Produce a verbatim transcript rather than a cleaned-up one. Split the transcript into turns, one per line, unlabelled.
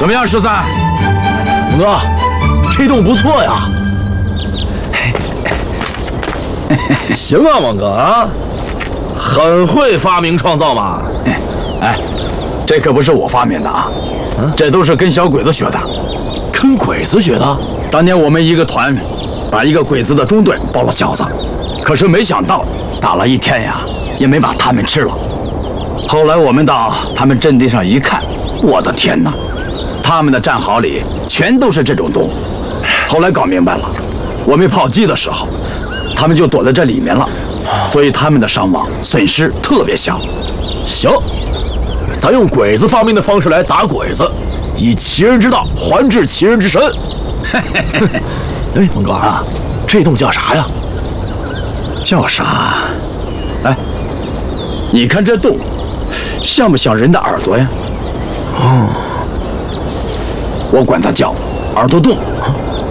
怎么样，十三？
猛哥，这洞不错呀。行啊，猛哥啊，很会发明创造嘛。
哎，这可不是我发明的啊，这都是跟小鬼子学的。
跟鬼子学的？
当年我们一个团把一个鬼子的中队包了饺子，可是没想到打了一天呀，也没把他们吃了。后来我们到他们阵地上一看，我的天哪，他们的战壕里全都是这种洞。后来搞明白了，我们炮击的时候，他们就躲在这里面了，所以他们的伤亡损失特别小。
行，咱用鬼子发明的方式来打鬼子，以其人之道还治其人之身。哎，猛哥啊，这洞叫啥呀？
叫啥？哎，你看这洞，像不像人的耳朵呀？哦，我管它叫耳朵洞。